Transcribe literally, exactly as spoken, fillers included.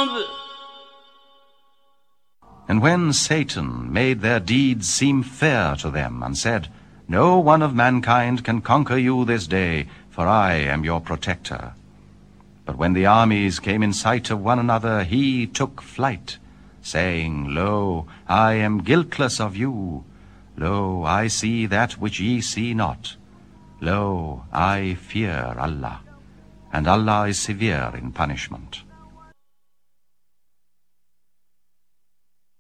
And when Satan made their deeds seem fair to them, and said, No one of mankind can conquer you this day, for I am your protector. But when the armies came in sight of one another, he took flight, saying, Lo, I am guiltless of you. Lo, I see that which ye see not. Lo, I fear Allah, and Allah is severe in punishment.